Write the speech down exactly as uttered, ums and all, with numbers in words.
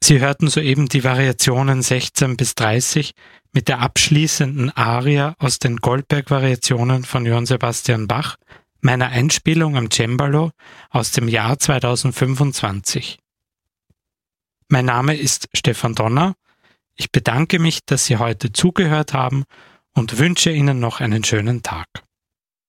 Sie hörten soeben die Variationen sechzehn bis dreißig mit der abschließenden Aria aus den Goldberg-Variationen von Johann Sebastian Bach, meiner Einspielung am Cembalo aus dem Jahr zweitausendfünfundzwanzig. Mein Name ist Stefan Donner. Ich bedanke mich, dass Sie heute zugehört haben und wünsche Ihnen noch einen schönen Tag.